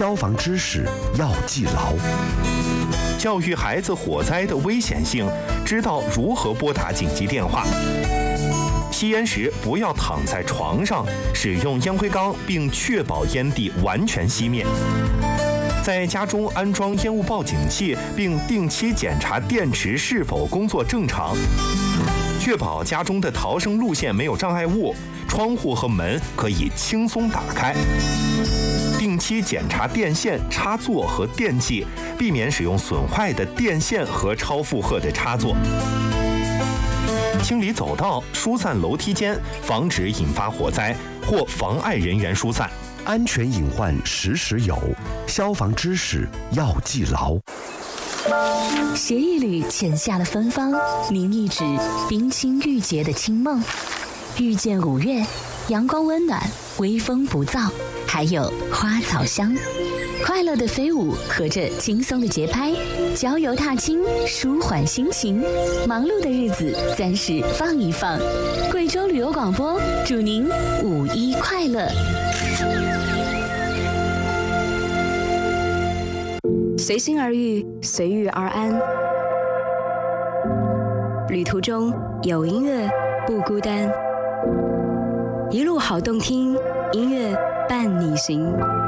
消防知识要记牢。 教育孩子火灾的危险性，知道如何拨打紧急电话。吸烟时不要躺在床上，使用烟灰缸，并确保烟蒂完全熄灭。在家中安装烟雾报警器，并定期检查电池是否工作正常，确保家中的逃生路线没有障碍物，窗户和门可以轻松打开。定期检查电线、插座和电器，避免使用损坏的电线和超负荷的插座。清理走道、疏散楼梯间，防止引发火灾或妨碍人员疏散。 安全隐患时时有，消防知识要记牢。 携一缕浅夏的芬芳，凝一纸冰清玉洁的清梦。遇见5月，阳光温暖，微风不燥，还有花草香。快乐的飞舞，合着轻松的节拍，郊游踏青，舒缓心情。忙碌的日子暂时放一放。贵州旅游广播祝您5·1快乐。 随心而遇，随遇而安。旅途中有音乐，不孤单。一路好动听，音乐伴你行。